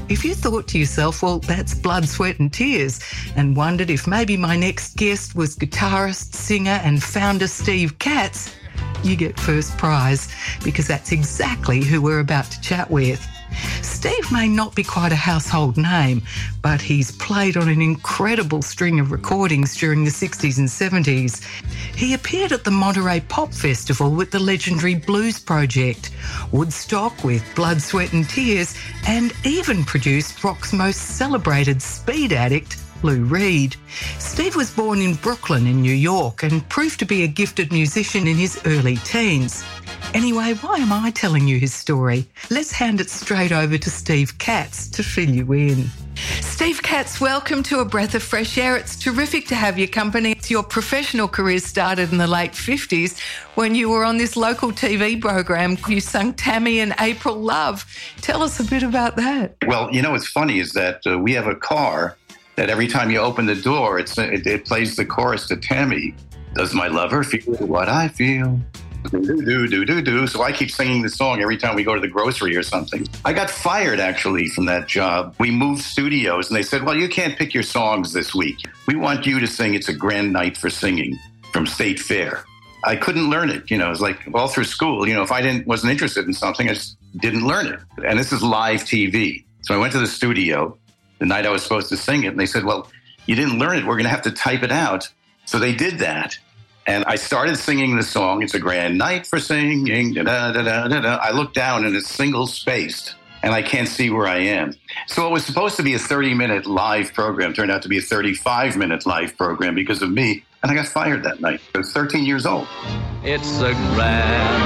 If you thought to yourself, well, that's Blood, Sweat and Tears, and wondered if maybe my next guest was guitarist, singer and founder Steve Katz, you get first prize, because that's exactly who we're about to chat with. Steve may not be quite a household name, but he's played on an incredible string of recordings during the 60s and 70s. He appeared at the Monterey Pop Festival with the legendary Blues Project, Woodstock with Blood, Sweat and Tears, and even produced rock's most celebrated speed addict, Lou Reed. Steve was born in Brooklyn in New York and proved to be a gifted musician in his early teens. Anyway, why am I telling you his story? Let's hand it straight over to Steve Katz to fill you in. Steve Katz, welcome to A Breath of Fresh Air. It's terrific to have your company. Your professional career started in the late 50s when you were on this local TV program. You sung Tammy and April Love. Tell us a bit about that. Well, you know, what's funny is that we have a car that every time you open the door, it plays the chorus to Tammy. Does my lover feel what I feel? Do. So I keep singing the song every time we go to the grocery or something. I got fired, actually, from that job. We moved studios, and they said, well, you can't pick your songs this week. We want you to sing It's a Grand Night for Singing from State Fair. I couldn't learn it. You know, it was like all through school. You know, if I wasn't interested in something, I just didn't learn it. And this is live TV. So I went to the studio the night I was supposed to sing it, and they said, well, you didn't learn it. We're going to have to type it out. So they did that. And I started singing the song, It's a Grand Night for Singing, da-da-da-da-da-da. I look down and it's single-spaced, and I can't see where I am. So it was supposed to be a 30-minute live program. Turned out to be a 35-minute live program because of me, and I got fired that night. I was 13 years old. It's a grand